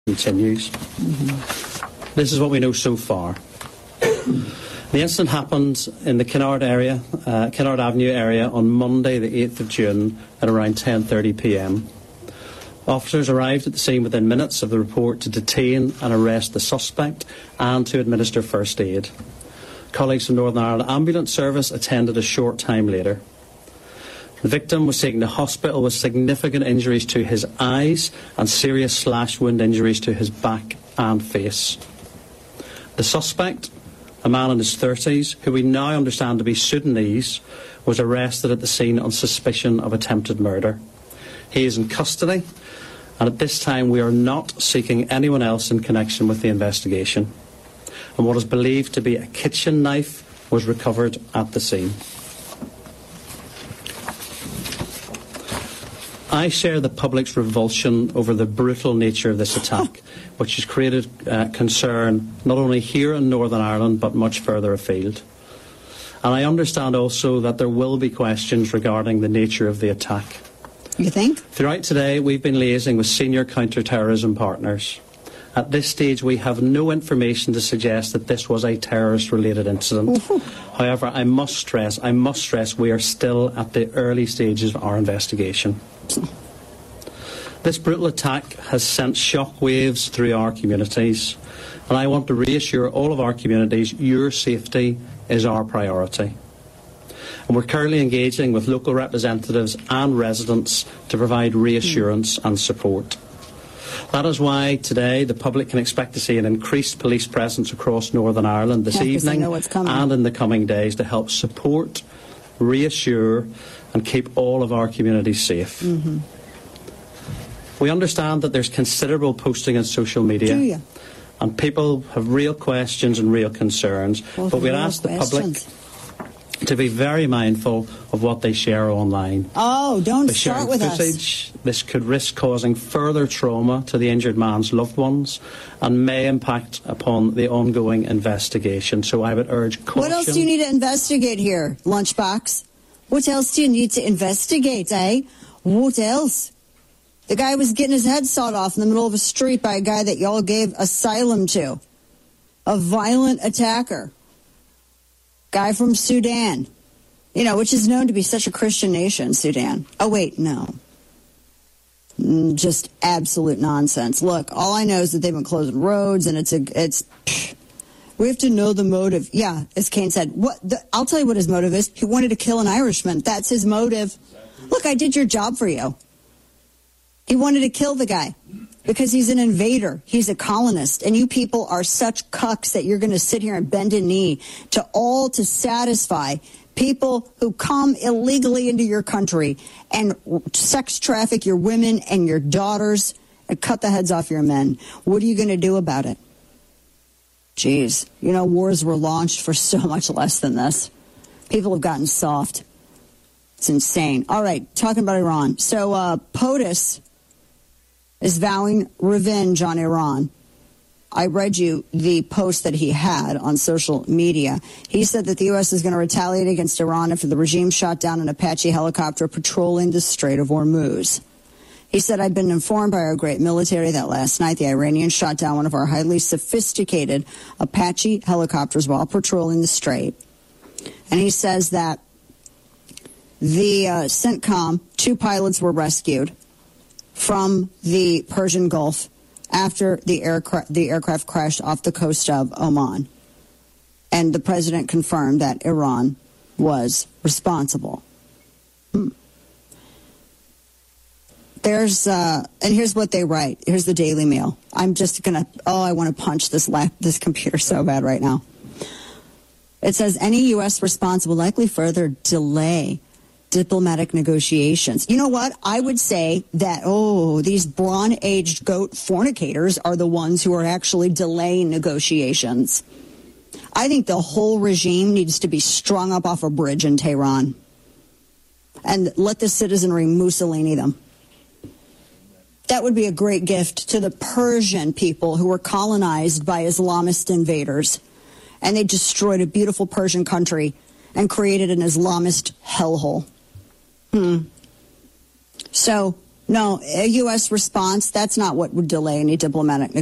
continues. This is what we know so far. The incident happened in the Kinnard Avenue area on Monday the 8th of June at around 10:30 p.m. Officers arrived at the scene within minutes of the report to detain and arrest the suspect and to administer first aid. Colleagues from Northern Ireland Ambulance Service attended a short time later. The victim was taken to hospital with significant injuries to his eyes and serious slash wound injuries to his back and face. The suspect, a man in his 30s, who we now understand to be Sudanese, was arrested at the scene on suspicion of attempted murder. He is in custody, and at this time we are not seeking anyone else in connection with the investigation. And what is believed to be a kitchen knife was recovered at the scene. I share the public's revulsion over the brutal nature of this attack, which has created concern not only here in Northern Ireland but much further afield. And I understand also that there will be questions regarding the nature of the attack. You think? Throughout today, we've been liaising with senior counter-terrorism partners. At this stage, we have no information to suggest that this was a terrorist-related incident. However, I must stress, we are still at the early stages of our investigation. This brutal attack has sent shockwaves through our communities, and I want to reassure all of our communities your safety is our priority. And we're currently engaging with local representatives and residents to provide reassurance and support. That is why today the public can expect to see an increased police presence across Northern Ireland this evening and in the coming days to help support, reassure and keep all of our communities safe. We understand that there's considerable posting on social media and people have real questions and real concerns, but we'd ask the public to be very mindful of what they share online. Don't start with footage, this could risk causing further trauma to the injured man's loved ones and may impact upon the ongoing investigation. So I would urge caution. What else do you need to investigate here, Lunchbox? What else do you need to investigate, eh? What else? The guy was getting his head sawed off in the middle of a street by a guy that y'all gave asylum to. A violent attacker. Guy from Sudan, which is known to be such a Christian nation, Sudan. Oh, wait, no. Just absolute nonsense. Look, all I know is that they've been closing roads, and we have to know the motive. Yeah, as Kane said, I'll tell you what his motive is. He wanted to kill an Irishman. That's his motive. Look, I did your job for you. He wanted to kill the guy because he's an invader. He's a colonist. And you people are such cucks that you're going to sit here and bend a knee to satisfy people who come illegally into your country and sex traffic your women and your daughters and cut the heads off your men. What are you going to do about it? Jeez, wars were launched for so much less than this. People have gotten soft. It's insane. All right, talking about Iran. So POTUS is vowing revenge on Iran. I read you the post that he had on social media. He said that the U.S. is going to retaliate against Iran after the regime shot down an Apache helicopter patrolling the Strait of Hormuz. He said, I've been informed by our great military that last night the Iranians shot down one of our highly sophisticated Apache helicopters while patrolling the Strait. And he says that the CENTCOM, 2 pilots were rescued from the Persian Gulf after the aircraft crashed off the coast of Oman. And the president confirmed that Iran was responsible. And here's what they write. Here's the Daily Mail. I'm just going to, I want to punch this computer so bad right now. It says, any U.S. response will likely further delay diplomatic negotiations. You know what? I would say that, these Bronze-aged goat fornicators are the ones who are actually delaying negotiations. I think the whole regime needs to be strung up off a bridge in Tehran and let the citizenry Mussolini them. That would be a great gift to the Persian people who were colonized by Islamist invaders. And they destroyed a beautiful Persian country and created an Islamist hellhole. So No, a U.S. response, that's not what would delay any diplomatic